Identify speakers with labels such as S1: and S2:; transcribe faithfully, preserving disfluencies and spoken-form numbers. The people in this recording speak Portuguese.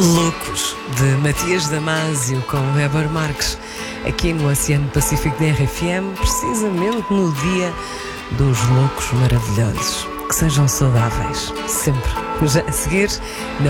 S1: Loucos, de Matias Damasio com Weber Marques, aqui no Oceano Pacífico da R F M, precisamente no dia dos loucos maravilhosos. Que sejam saudáveis, sempre. Já a seguir, na